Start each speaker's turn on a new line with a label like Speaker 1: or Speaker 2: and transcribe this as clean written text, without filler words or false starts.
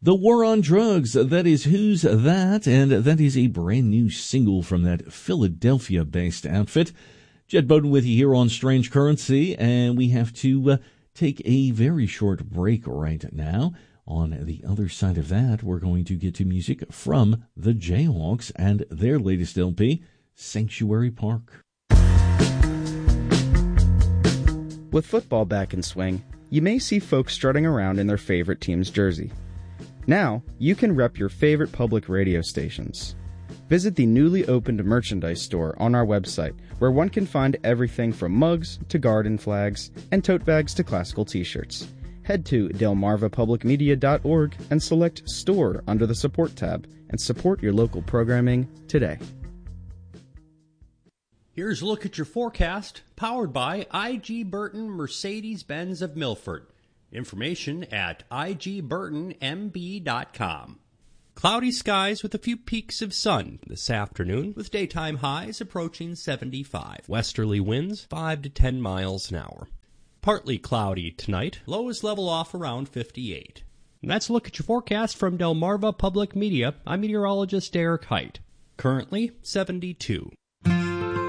Speaker 1: The War on Drugs, that is Who's That, and that is a brand new single from that Philadelphia-based outfit. Jed Bowden with you here on Strange Currency, and we have to take a very short break right now. On the other side of that, we're going to get to music from the Jayhawks and their latest LP, Sanctuary Park.
Speaker 2: With football back in swing, you may see folks strutting around in their favorite team's jersey. Now, you can rep your favorite public radio stations. Visit the newly opened merchandise store on our website, where one can find everything from mugs to garden flags and tote bags to classical t-shirts. Head to delmarvapublicmedia.org and select Store under the Support tab and support your local programming today.
Speaker 3: Here's a look at your forecast, powered by I.G. Burton Mercedes-Benz of Milford. Information at igburtonmb.com. Cloudy skies with a few peaks of sun this afternoon, with daytime highs approaching 75. Westerly winds 5 to 10 miles an hour. Partly cloudy tonight, lows level off around 58. And that's a look at your forecast from Delmarva Public Media. I'm meteorologist Eric Height. Currently 72.